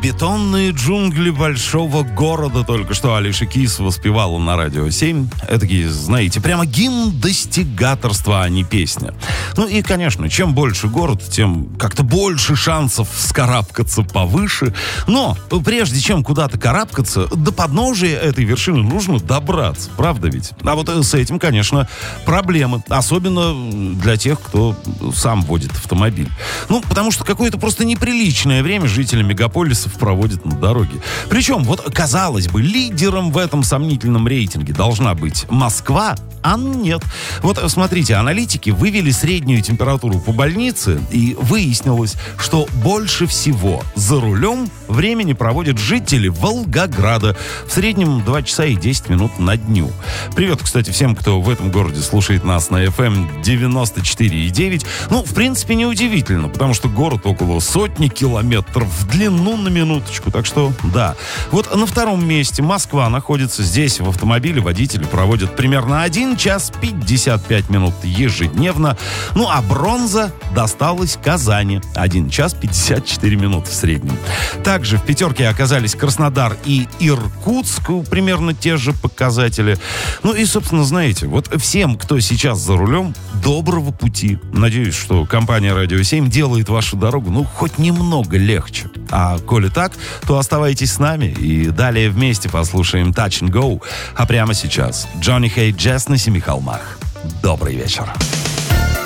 Бетонные джунгли большого города только что Алиша Кис воспевала на Радио 7. Эдакий, знаете, прямо гимн достигаторства, а не песня. Ну и, конечно, чем больше город, тем как-то больше шансов вскарабкаться повыше. Но прежде чем куда-то карабкаться, до подножия этой вершины нужно добраться. Правда ведь? А вот с этим, конечно, проблемы. Особенно для тех, кто сам водит автомобиль. Ну, потому что какое-то просто неприличное время жители мегаполисов проводят на дороге. Причем, вот, казалось бы, лидером в этом сомнительном рейтинге должна быть Москва, а нет. Вот, смотрите, аналитики вывели среднюю температуру по больнице, и выяснилось, что больше всего за рулем времени проводят жители Волгограда. В среднем 2 часа и 10 минут на дню. Привет, кстати, всем, кто в этом городе слушает нас на FM 94,9. Ну, в принципе, неудивительно, потому что город около 100 километров в длину на минуточку. Так что, да. Вот на втором месте Москва находится. Здесь в автомобиле водители проводят примерно 1 час 55 минут ежедневно. Ну, а бронза досталась Казани. 1 час 54 минуты в среднем. Также в пятерке оказались Краснодар и Иркутск. Примерно те же показатели. Ну и, собственно, знаете, вот всем, кто сейчас за рулем, доброго пути. Надеюсь, что компания «Радио 7» делает вашу дорогу, ну, хоть немного легче. А коли так, то оставайтесь с нами и далее вместе послушаем Touch and Go. А прямо сейчас Джонни Хейт, Джесс на Семи холмах. Добрый вечер.